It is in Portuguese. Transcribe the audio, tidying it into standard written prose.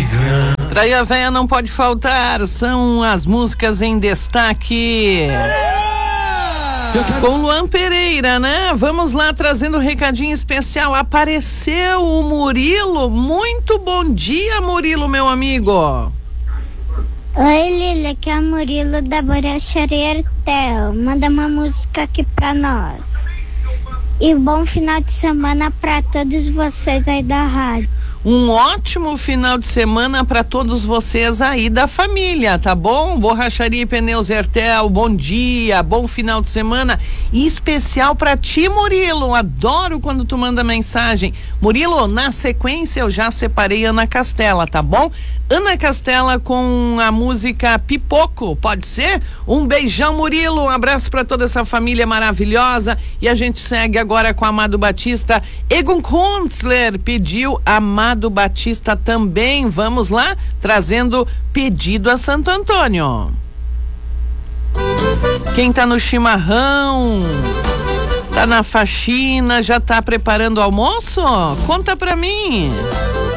Traia Véia não pode faltar, são as músicas em destaque. Com Luan Pereira, né? Vamos lá, trazendo um recadinho especial. Apareceu o Murilo. Muito bom dia, Murilo, meu amigo. Oi, Lili, aqui é o Murilo da Borracharia Artel. Manda uma música aqui pra nós. E bom final de semana pra todos vocês aí da rádio. Um ótimo final de semana para todos vocês aí da família, tá bom? Borracharia e Pneus Ertel, bom dia, bom final de semana. E especial para ti, Murilo. Adoro quando tu manda mensagem. Murilo, na sequência eu já separei Ana Castela, tá bom? Ana Castela com a música Pipoco, pode ser? Um beijão, Murilo, um abraço para toda essa família maravilhosa. E a gente segue agora com Amado Batista. Egon Kunstler pediu Amado Batista também. Vamos lá, trazendo Pedido a Santo Antônio. Quem tá no chimarrão, tá na faxina, já tá preparando o almoço? Conta pra mim.